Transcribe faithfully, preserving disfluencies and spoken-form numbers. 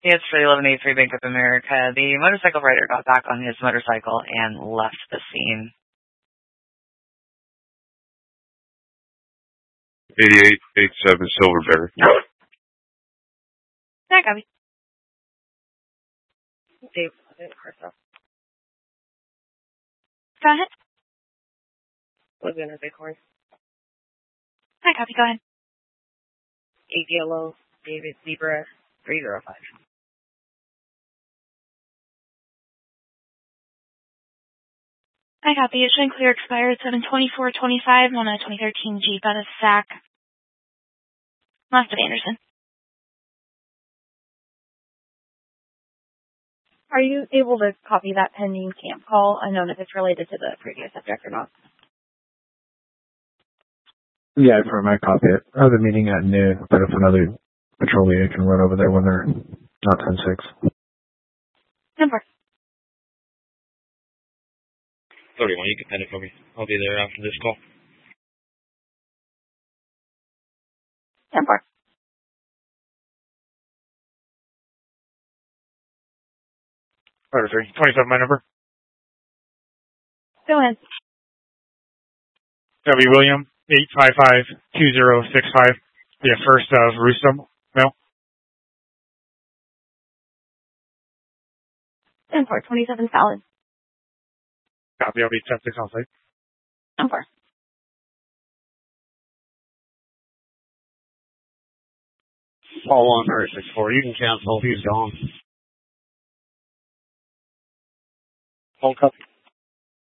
It's for the eleven eighty-three Bank of America. The motorcycle rider got back on his motorcycle and left the scene. eighty-eight eighty-seven Silverberry. Yeah, copy. Dave, Crystal. Go ahead. Laguna Bighorn. Hi, copy. Go ahead. eight Yellow, David Zebra, three oh five. Hi, copy. It should clear expired seven twenty-four twenty-five on a twenty thirteen Jeep out of Sac. West of Anderson. Are you able to copy that pending camp call? I don't know if it's related to the previous subject or not. Yeah, I might copy it. I have a meeting at noon, but if another patrol leader can run over there when they're not ten six. Number. thirty-one, you can pen it for me. I'll be there after this call. Number. Order three. twenty-seven, my number. Go ahead. W. William, eight five five two zero six five. Yeah, first of Russo. No? Number, twenty-seven Fallon. Copy, I'll be ten six on site. Number. Paul one thirty six four. You can cancel. He's gone. Hold copy.